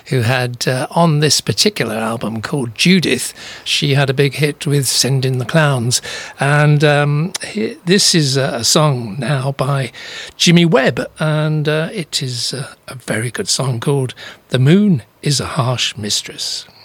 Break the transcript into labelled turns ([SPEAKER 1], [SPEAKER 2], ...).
[SPEAKER 1] who had on this particular album called Judith, she had a big hit with Send in the Clowns. And this is a song now by Jimmy Webb, and it is a very good song called The Moon is a Harsh Mistress.